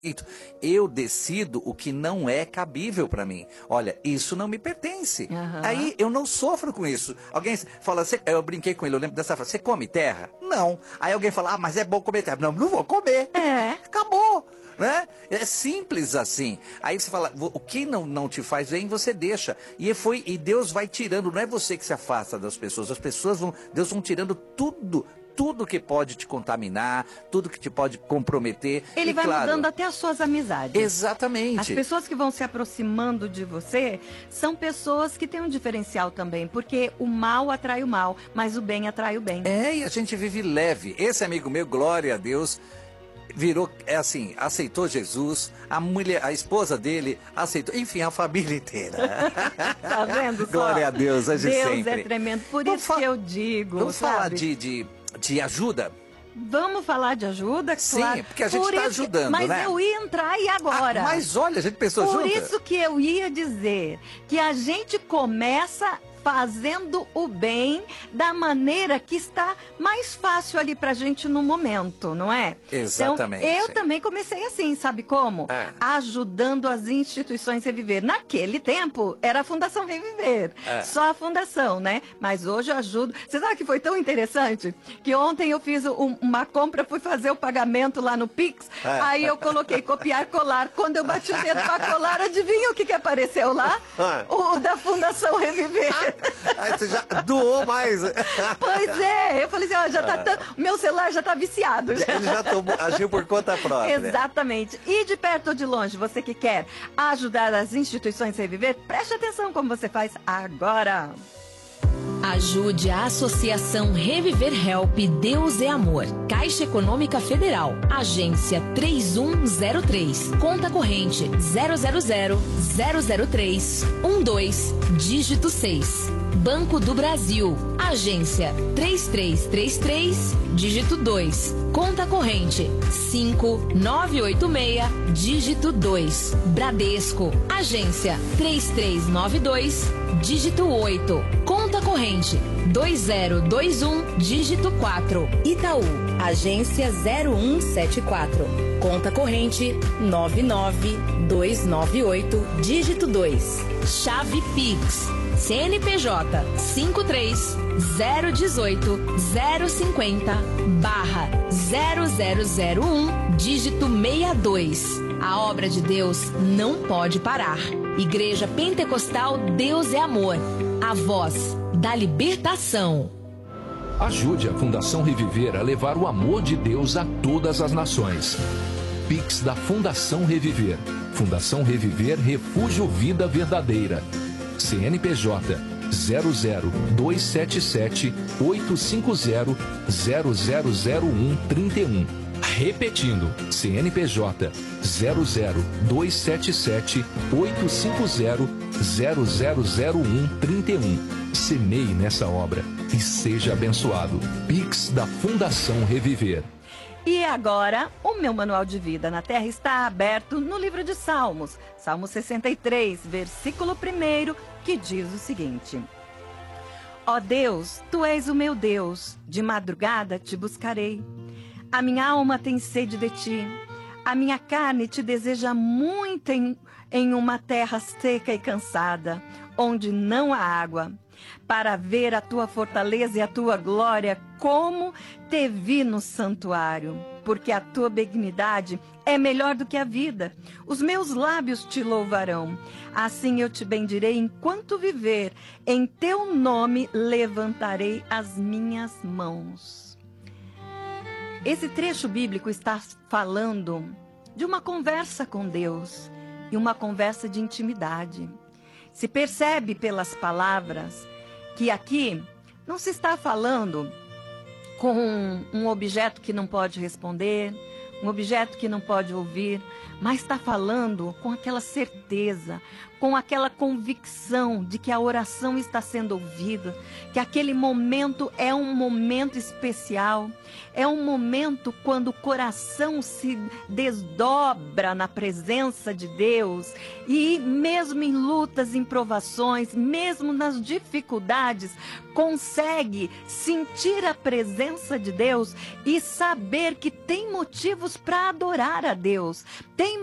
Eu decido o que não é cabível para mim. Olha, isso não me pertence. Aham. Aí eu não sofro com isso. Alguém fala, eu brinquei com ele, eu lembro dessa frase, você come terra? Não. Aí alguém fala, mas é bom comer terra. Não, não vou comer. Acabou. Né? É simples assim. Aí você fala, o que não te faz bem, você deixa. E Deus vai tirando, não é você que se afasta das pessoas. Deus vão tirando tudo que pode te contaminar, tudo que te pode comprometer. Ele vai mudando até as suas amizades. Exatamente. As pessoas que vão se aproximando de você são pessoas que têm um diferencial também, porque o mal atrai o mal, mas o bem atrai o bem. E a gente vive leve. Esse amigo meu, glória a Deus, aceitou Jesus, a esposa dele aceitou, enfim, a família inteira. Tá vendo só? Glória a Deus, a gente Deus sempre. é tremendo, por isso que eu digo, Vamos sabe? falar de ajuda? Vamos falar de ajuda? Sim, claro. porque a gente está ajudando, mas né? Mas eu ia entrar e agora? Mas olha, a gente pensou junto. Por isso que eu ia dizer que a gente começa fazendo o bem da maneira que está mais fácil ali pra gente no momento, não é? Exatamente. Então, eu também comecei assim, sabe como? Ajudando as instituições Reviver. Naquele tempo, era a Fundação Reviver. Só a fundação, né? Mas hoje eu ajudo. Você sabe que foi tão interessante? Que ontem eu fiz uma compra, fui fazer o pagamento lá no Pix, aí eu coloquei copiar, colar. Quando eu bati o dedo pra colar, adivinha o que apareceu lá? O da Fundação Reviver. Aí você já doou mais. Pois é, eu falei assim, meu celular já tá viciado. Ele já agiu por conta própria. Exatamente. E de perto ou de longe, você que quer ajudar as instituições a reviver, preste atenção como você faz agora. Ajude a Associação Reviver Help Deus é Amor. Caixa Econômica Federal. Agência 3103. Conta corrente 000-003-12, dígito 6. Banco do Brasil. Agência 3333, dígito 2. Conta corrente 5986, dígito 2. Bradesco. Agência 3392, dígito 8. Conta corrente 2021, dígito 4. Itaú. Agência 0174. Conta corrente 99298, dígito 2. Chave Pix. CNPJ 53-018-050-0001, dígito 62. A obra de Deus não pode parar. Igreja Pentecostal Deus é Amor. A voz da libertação. Ajude a Fundação Reviver a levar o amor de Deus a todas as nações. Pix da Fundação Reviver. Fundação Reviver Refúgio Vida Verdadeira. CNPJ 00277 850 000131. Repetindo, CNPJ 00277 850 000131. Semeie nessa obra e seja abençoado. Pix da Fundação Reviver. E agora, o meu manual de vida na Terra está aberto no livro de Salmos, Salmo 63, versículo 1, que diz o seguinte: Ó Deus, Tu és o meu Deus, de madrugada te buscarei. A minha alma tem sede de Ti, a minha carne te deseja muito em uma terra seca e cansada, onde não há água, para ver a Tua fortaleza e a Tua glória, como te vi no santuário, porque a Tua benignidade é melhor do que a vida. Os meus lábios te louvarão. Assim eu te bendirei enquanto viver. Em Teu nome levantarei as minhas mãos. Esse trecho bíblico está falando de uma conversa com Deus e uma conversa de intimidade. Se percebe pelas palavras que aqui não se está falando com um objeto que não pode responder, um objeto que não pode ouvir, mas está falando com aquela certeza, com aquela convicção de que a oração está sendo ouvida, que aquele momento é um momento especial, é um momento quando o coração se desdobra na presença de Deus e mesmo em lutas, em provações, mesmo nas dificuldades, consegue sentir a presença de Deus e saber que tem motivos para adorar a Deus. Tem